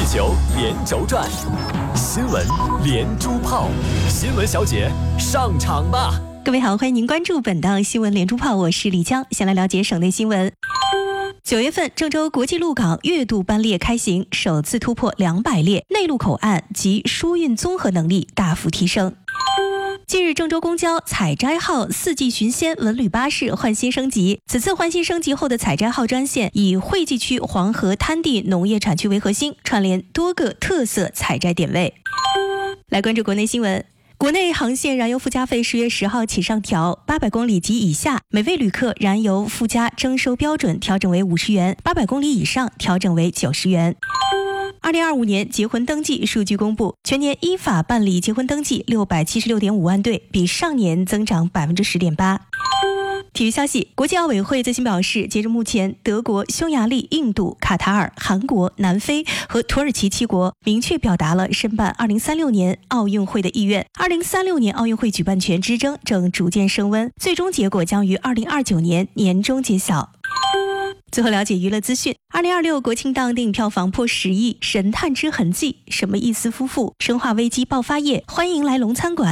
球连轴转，新闻连珠炮，新闻小姐上场吧！ 各位好，欢迎您关注本档新闻连珠炮，我是李江，先来了解省内新闻。9月份，郑州国际陆港月度班列开行，首次突破200列，内陆口岸及输运综合能力大幅提升。近日，郑州公交采摘号4季寻仙文旅巴士换新升级。此次换新升级后的采摘号专线以惠济区黄河滩地农业产区为核心，串联多个特色采摘点位。来关注国内新闻。国内航线燃油附加费10月10号起上调，800公里及以下每位旅客燃油附加征收标准调整为50元，800公里以上调整为90元。2025年结婚登记数据公布，全年依法办理结婚登记676.5万对，比上年增长10.8%。体育消息，国际奥委会最新表示，截至目前，德国、匈牙利、印度、卡塔尔、韩国、南非和土耳其7国明确表达了申办2036年奥运会的意愿。2036年奥运会举办权之争正逐渐升温，最终结果将于2029年年中揭晓。最后了解娱乐资讯，2026国庆档电影票房破10亿，《神探之痕迹》、什么意思夫妇、生化危机爆发夜，欢迎来龙餐馆。